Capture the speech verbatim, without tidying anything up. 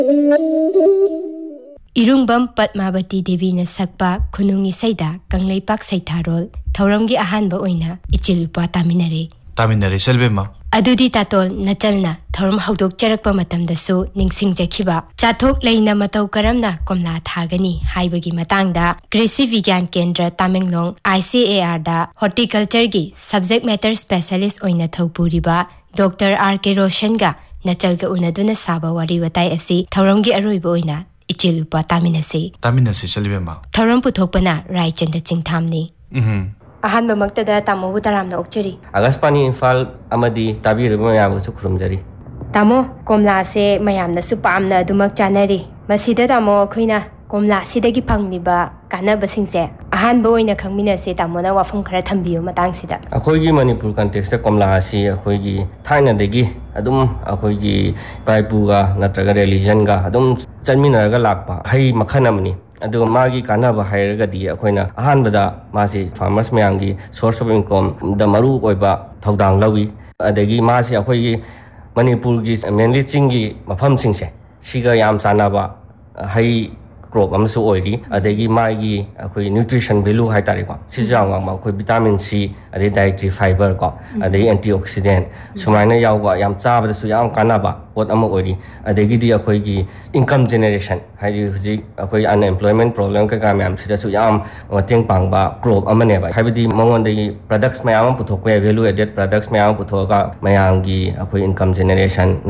Irungbam Padmavati Devi na sakpa khunungi saida Kangleipak Saitharol Thauramgi ahanba oina ichilupa taminare taminare selbema adudi tatol nachalna thorum haudok charakpa matamdasu ningsingjakhiba chathok leina matau karamna komla thagani haibagi matangda Krishi Vigyan Kendra Tamenglong I C A R da horticulture gi subject matter specialist oina thopuriba Doctor R K Roshan ga nachalga unaduna saba wari watai asi thauramgi aroiba oina ichilupa taminase taminase selbema thorum puthokpana Raichanda Chingthamni mhm ahanba maktada tamo butaramna okchari Agaspani Infal Amadi Tabir Mayam Sukrumjari Tamo komla se mayamna supamna dumak chanari masida tamo khoina komla sidagi phangniba kana basingse ahanba oina khangmina se tamona wafum khara thambiyo matang sida Akhoigi Manipur context komla asi akhoigi thaina degi adum akhoigi paipuga natraga religion ga adum chanminaraga lakpa hai makhanamni adu magi kanaba hairaga di akhoina ahanbada masi farmers mayamgi source of income da maru oiba thodang lawi adagi masi akhoigi Manipur gi mainly chingi mafam singse siga yam chanaba hai crop amsu oiri adagi magi akhoi nutrition value hai tari ko sijang ma khoi vitamin C ade dietary fiber ko ade antioxidant sumaina yawa yam chaba su yam kanaba pot ama oiri adagi di akhoi gi income generation hai ji akhoi unemployment problem ka ka yam sida su yam mateng pangba crop amane ba haibidi mongon de products mayam puthok value added products mayam puthoga mayam gi akhoi income generation